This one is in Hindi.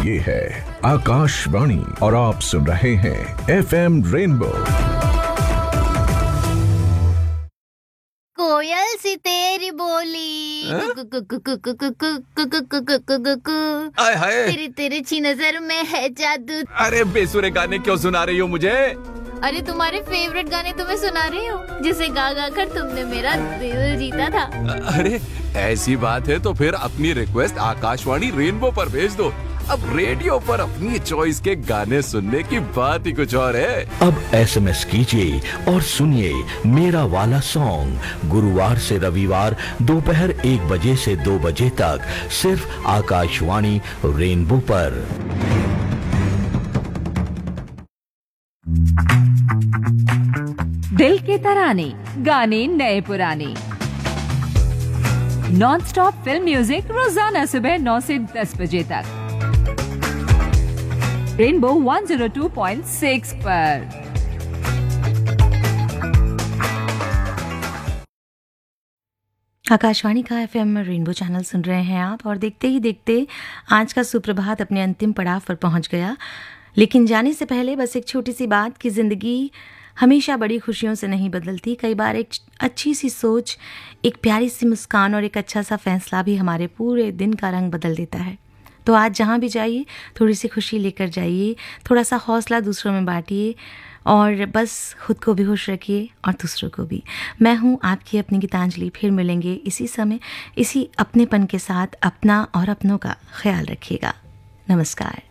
ये है आकाशवाणी और आप सुन रहे हैं FM रेनबो। कोयल सी तेरी बोली आय हाय, तेरी तिरछी नजर में है जादू। अरे बेसुरे गाने क्यों सुना रही हो मुझे? अरे तुम्हारे फेवरेट गाने तुम्हें सुना रही हूँ, जिसे गा गा कर तुमने मेरा दिल जीता था। अरे ऐसी बात है तो फिर अपनी रिक्वेस्ट आकाशवाणी रेनबो पर भेज दो। अब रेडियो पर अपनी चॉइस के गाने सुनने की बात ही कुछ और है। अब SMS कीजिए और सुनिए मेरा वाला सॉन्ग गुरुवार से रविवार दोपहर 1 बजे से 2 बजे तक सिर्फ आकाशवाणी रेनबो पर। दिल के तराने, गाने नए पुराने, नॉन स्टॉप फिल्म म्यूजिक रोजाना सुबह 9 से 10 बजे तक रेनबो 102.6 पर। आकाशवाणी का FM रेनबो चैनल सुन रहे हैं आप, और देखते ही देखते आज का सुप्रभात अपने अंतिम पड़ाव पर पहुंच गया। लेकिन जाने से पहले बस एक छोटी सी बात कि ज़िंदगी हमेशा बड़ी खुशियों से नहीं बदलती। कई बार एक अच्छी सी सोच, एक प्यारी सी मुस्कान और एक अच्छा सा फैसला भी हमारे पूरे दिन का रंग बदल देता है। तो आज जहाँ भी जाइए थोड़ी सी खुशी लेकर जाइए, थोड़ा सा हौसला दूसरों में बांटिए और बस खुद को भी खुश रखिए और दूसरों को भी। मैं हूँ आपकी अपनी गीतांजलि। फिर मिलेंगे इसी समय, इसी अपनेपन के साथ। अपना और अपनों का ख्याल रखिएगा। नमस्कार।